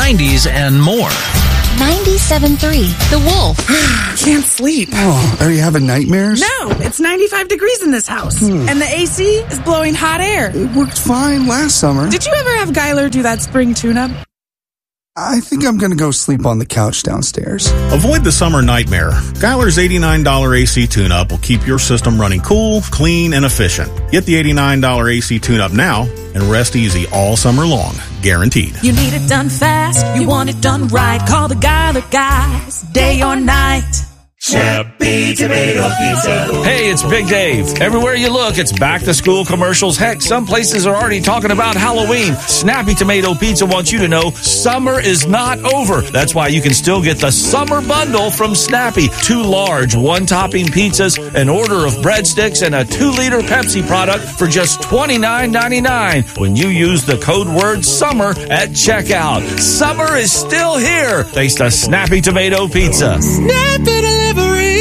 90s and more. 97.3, The Wolf. Can't sleep. Oh, are you having nightmares? No, it's 95 degrees in this house. And the AC is blowing hot air. It worked fine last summer. Did you ever have Geiler do that spring tune-up? I think I'm going to go sleep on the couch downstairs. Avoid the summer nightmare. Geiler's $89 AC tune-up will keep your system running cool, clean, and efficient. Get the $89 AC tune-up now and rest easy all summer long. Guaranteed. You need it done fast. You want it done right. Call the Geiler guys, day or night. Snappy Tomato Pizza. Hey, it's Big Dave. Everywhere you look, it's back-to-school commercials. Heck, some places are already talking about Halloween. Snappy Tomato Pizza wants you to know summer is not over. That's why you can still get the summer bundle from Snappy. 2 large one-topping pizzas, an order of breadsticks, and a 2-liter Pepsi product for just $29.99 when you use the code word SUMMER at checkout. Summer is still here thanks to Snappy Tomato Pizza. Snappy Delivery.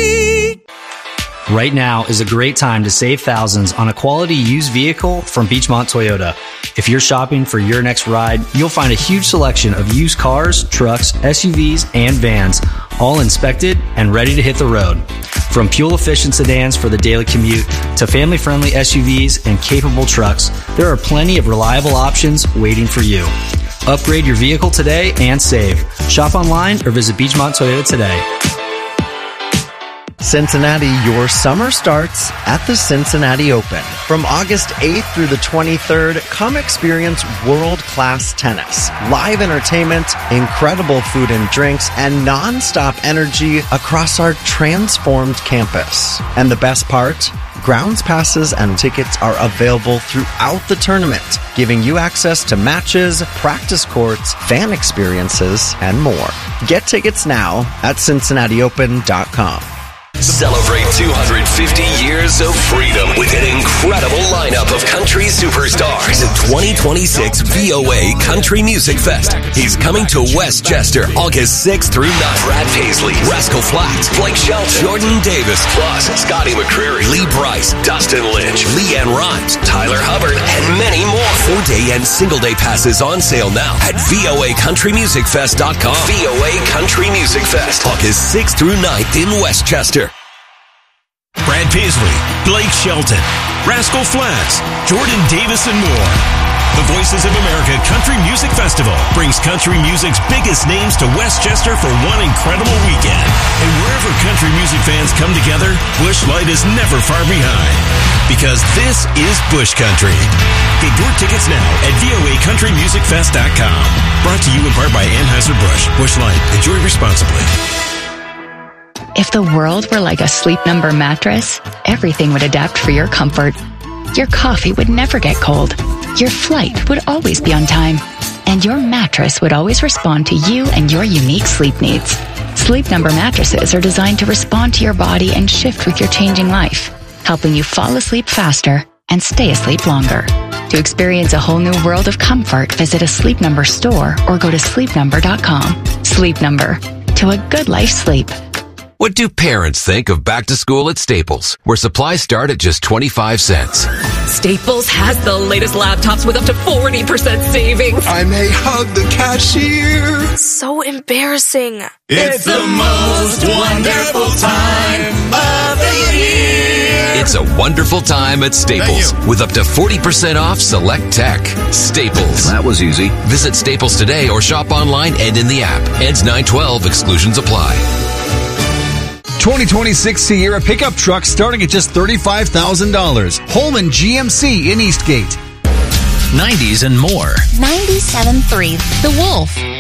Right now is a great time to save thousands on a quality used vehicle from Beachmont Toyota. If you're shopping for your next ride, you'll find a huge selection of used cars, trucks, SUVs, and vans, all inspected and ready to hit the road. From fuel-efficient sedans for the daily commute to family-friendly SUVs and capable trucks, there are plenty of reliable options waiting for you. Upgrade your vehicle today and save. Shop online or visit Beachmont Toyota today. Cincinnati, your summer starts at the Cincinnati Open. From August 8th through the 23rd, come experience world-class tennis, live entertainment, incredible food and drinks, and non-stop energy across our transformed campus. And the best part? Grounds passes and tickets are available throughout the tournament, giving you access to matches, practice courts, fan experiences, and more. Get tickets now at CincinnatiOpen.com. Celebrate 250 years of freedom with an incredible lineup of country superstars. The 2026 VOA Country Music Fest is coming to Westchester August 6th through 9th. Brad Paisley, Rascal Flatts, Blake Shelton, Jordan Davis, plus Scotty McCreery, Lee Brice, Dustin Lynch, Leanne Rimes, Tyler Hubbard, and many more. 4-day and single-day passes on sale now at voacountrymusicfest.com. VOA Country Music Fest, August 6th through 9th in Westchester. Brad Paisley, Blake Shelton, Rascal Flatts, Jordan Davis, and more. The Voices of America Country Music Festival brings country music's biggest names to Westchester for one incredible weekend. And wherever country music fans come together, Busch Light is never far behind. Because this is Busch Country. Get your tickets now at voacountrymusicfest.com. Brought to you in part by Anheuser-Busch. Busch Light. Enjoy responsibly. If the world were like a Sleep Number mattress, everything would adapt for your comfort. Your coffee would never get cold. Your flight would always be on time. And your mattress would always respond to you and your unique sleep needs. Sleep Number mattresses are designed to respond to your body and shift with your changing life, helping you fall asleep faster and stay asleep longer. To experience a whole new world of comfort, visit a Sleep Number store or go to sleepnumber.com. Sleep Number. To a good life sleep. What do parents think of back to school at Staples, where supplies start at just 25 cents? Staples has the latest laptops with up to 40% savings. I may hug the cashier. So embarrassing. It's the most wonderful time of the year. It's a wonderful time at Staples with up to 40% off select tech. Staples. That was easy. Visit Staples today or shop online and in the app. Ends 9/12. Exclusions apply. 2026 Sierra pickup truck starting at just $35,000. Holman GMC in Eastgate. 90s and more. 97.3, The Wolf.